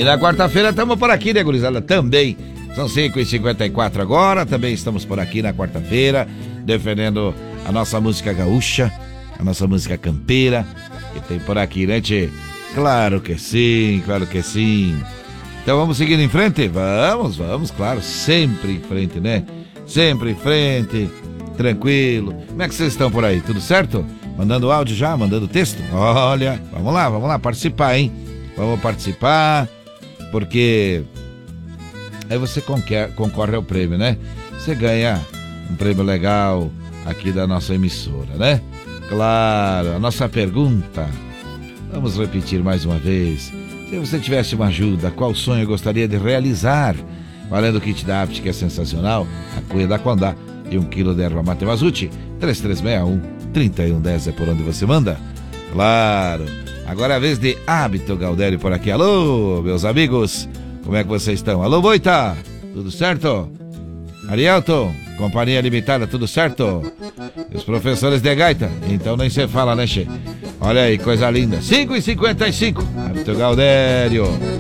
E na quarta-feira estamos por aqui, né, gurizada? Também. São 5h54 agora. Também estamos por aqui na quarta-feira, defendendo a nossa música gaúcha, a nossa música campeira, que tem por aqui, né, tchê? Claro que sim, claro que sim. Então vamos seguindo em frente? Vamos, claro, sempre em frente, né? Sempre em frente, tranquilo. Como é que vocês estão por aí? Tudo certo? Mandando áudio já? Mandando texto? Olha, vamos lá participar, hein? Vamos participar, porque aí você concorre ao prêmio, né? Você ganha um prêmio legal aqui da nossa emissora, né? Claro, a nossa pergunta, vamos repetir mais uma vez. Se você tivesse uma ajuda, qual sonho gostaria de realizar? Valendo o kit da Apt, que é sensacional, a cuia da Condá e 1 quilo de erva mate Mazuti. 3361-3110 é por onde você manda. Claro, agora é a vez de Hábito Galdério por aqui. Alô, meus amigos, como é que vocês estão? Alô, Boita, tudo certo? Arielton, Companhia Limitada, tudo certo? Os professores de gaita, então nem se fala, né, che? Olha aí, coisa linda. 5h55, Hábito Galdério.